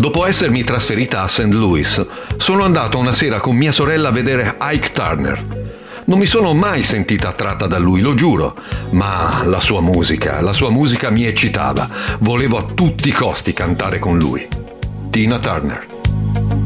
Dopo essermi trasferita a St. Louis, sono andato una sera con mia sorella a vedere Ike Turner. Non mi sono mai sentita attratta da lui, lo giuro, ma la sua musica mi eccitava. Volevo a tutti i costi cantare con lui. Tina Turner.